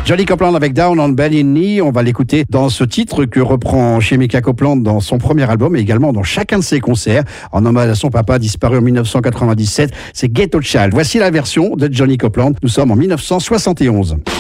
Johnny Copeland avec Down on Bended Knee, on va l'écouter dans ce titre que reprend Chemical Copeland dans son premier album et également dans chacun de ses concerts en hommage à son papa disparu en 1997, c'est Ghetto Child. Voici la version de Johnny Copeland, nous sommes en 1971.